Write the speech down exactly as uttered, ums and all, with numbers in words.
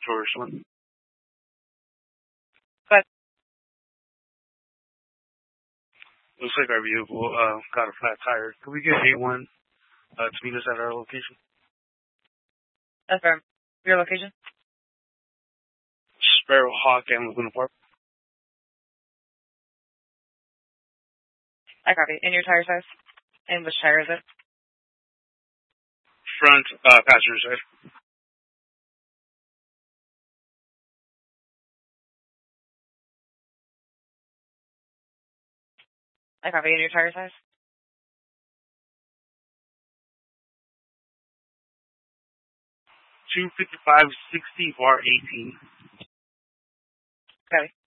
tourist one. But looks like our vehicle uh, got a flat tire. Can we get A one uh, to meet us at our location? affirm. Your location? Sparrowhawk and Laguna Park. I copy. And your tire size? And which tire is it? Front uh, passenger side. I copy. And your tire size? two fifty-five sixty bar eighteen. Copy.